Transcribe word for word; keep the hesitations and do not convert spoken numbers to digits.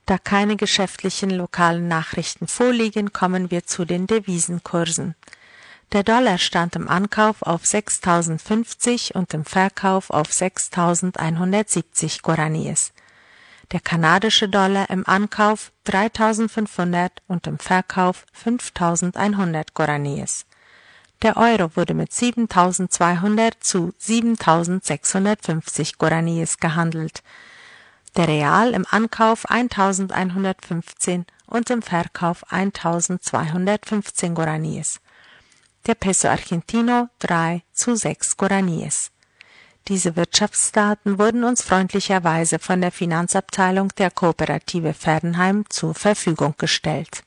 Da keine geschäftlichen lokalen Nachrichten vorliegen, kommen wir zu den Devisenkursen. Der Dollar stand im Ankauf auf sechstausendfünfzig und im Verkauf auf sechstausendeinhundertsiebzig Guaraníes. Der kanadische Dollar im Ankauf dreitausendfünfhundert und im Verkauf fünftausendeinhundert Guaraníes. Der Euro wurde mit siebentausendzweihundert zu siebentausendsechshundertfünfzig Guaraníes gehandelt. Der Real im Ankauf eintausendeinhundertfünfzehn und im Verkauf eintausendzweihundertfünfzehn Guaraníes. Der Peso Argentino drei zu sechs Guaraníes. Diese Wirtschaftsdaten wurden uns freundlicherweise von der Finanzabteilung der Kooperative Fernheim zur Verfügung gestellt.